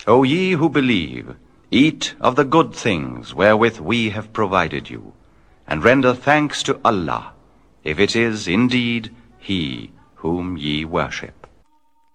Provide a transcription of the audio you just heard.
O ye who believe, eat of the good things wherewith we have provided you, and render thanks to Allah, if it is indeed He whom ye worship.